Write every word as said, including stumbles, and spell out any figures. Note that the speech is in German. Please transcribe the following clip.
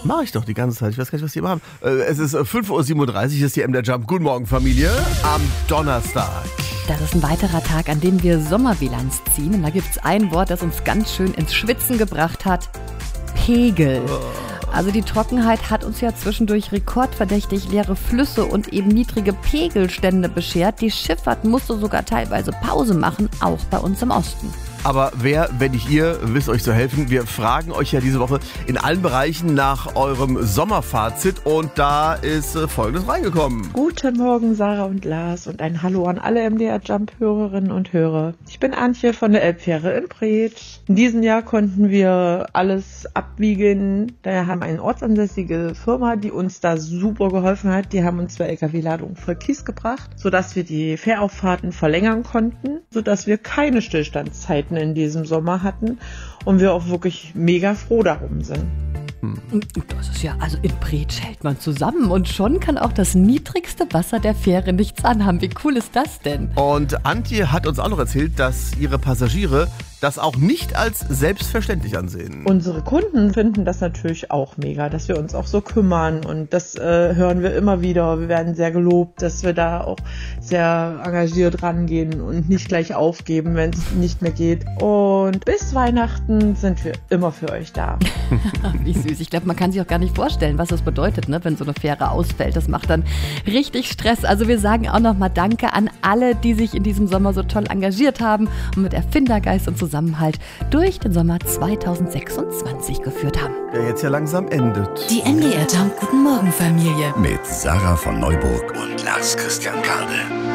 Mach ich doch die ganze Zeit. Ich weiß gar nicht, was die machen. Äh, es ist fünf Uhr siebenunddreißig, hier ist die M der Jump. Guten Morgen, Familie. Am Donnerstag. Das ist ein weiterer Tag, an dem wir Sommerbilanz ziehen. Und da gibt es ein Wort, das uns ganz schön ins Schwitzen gebracht hat. Pegel. Also die Trockenheit hat uns ja zwischendurch rekordverdächtig leere Flüsse und eben niedrige Pegelstände beschert. Die Schifffahrt musste sogar teilweise Pause machen, auch bei uns im Osten. Aber wer, wenn nicht ihr, wisst euch zu helfen. Wir fragen euch ja diese Woche in allen Bereichen nach eurem Sommerfazit und da ist äh, Folgendes reingekommen. Guten Morgen, Sarah und Lars und ein Hallo an alle M D R Jump-Hörerinnen und Hörer. Ich bin Antje von der Elbfähre in Bretsch. In diesem Jahr konnten wir alles abwiegeln. Daher haben wir eine ortsansässige Firma, die uns da super geholfen hat. Die haben uns zwei L K W-Ladungen voll Kies gebracht, sodass wir die Fährauffahrten verlängern konnten, sodass wir keine Stillstandszeiten in diesem Sommer hatten und wir auch wirklich mega froh darum sind. Das ist ja, also in Bretsch hält man zusammen und schon kann auch das niedrigste Wasser der Fähre nichts anhaben. Wie cool ist das denn? Und Antje hat uns auch noch erzählt, dass ihre Passagiere das auch nicht als selbstverständlich ansehen. Unsere Kunden finden das natürlich auch mega, dass wir uns auch so kümmern und das äh, hören wir immer wieder. Wir werden sehr gelobt, dass wir da auch sehr engagiert rangehen und nicht gleich aufgeben, wenn es nicht mehr geht. Und bis Weihnachten sind wir immer für euch da. Wie süß. Ich glaube, man kann sich auch gar nicht vorstellen, was das bedeutet, ne, wenn so eine Fähre ausfällt. Das macht dann richtig Stress. Also wir sagen auch nochmal Danke an alle, die sich in diesem Sommer so toll engagiert haben und mit Erfindergeist und Zusammenhalt durch den Sommer zweitausendsechsundzwanzig geführt haben. Der jetzt ja langsam endet. Die M D R Jump Guten Morgen Familie Mit Sarah von Neuburg und Lars Christian Kade.